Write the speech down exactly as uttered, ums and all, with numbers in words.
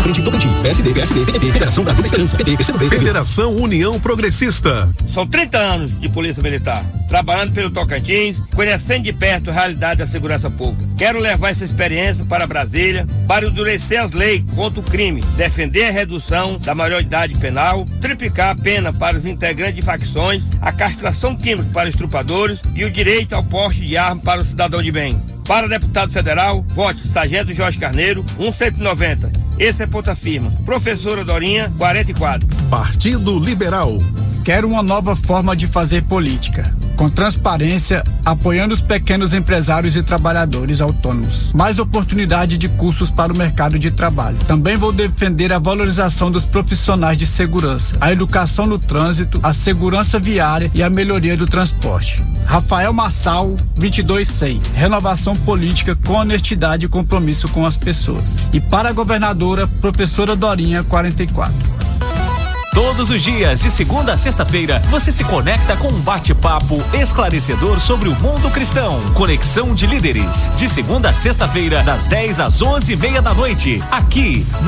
frente em Tocantins. P S D, P S D, P T P, Federação Brasil da Esperança, P T, P C do B. Federação União Progressista. São trinta anos de Polícia Militar, trabalhando pelo Tocantins, conhecendo de perto a realidade da segurança pública. Quero levar essa experiência para Brasília, para endurecer as leis contra o crime, defender a redução da maioridade penal, triplicar a pena para os integrantes de facções, a castração química para os estrupadores e o direito ao porte de arma para o cidadão de bem. Para deputado federal, vote Sargento Jorge Carneiro, cento e noventa. Esse é ponta firma. Professora Dorinha, quarenta e quatro. Partido Liberal. Quero uma nova forma de fazer política, com transparência, apoiando os pequenos empresários e trabalhadores autônomos. Mais oportunidade de cursos para o mercado de trabalho. Também vou defender a valorização dos profissionais de segurança, a educação no trânsito, a segurança viária e a melhoria do transporte. Rafael Massal, vinte e dois cem. Renovação política com honestidade e compromisso com as pessoas. E para a governadora, professora Dorinha, quarenta e quatro. Todos os dias, de segunda a sexta-feira, você se conecta com um bate-papo esclarecedor sobre o mundo cristão. Conexão de Líderes, de segunda a sexta-feira, das dez às onze e meia da noite, aqui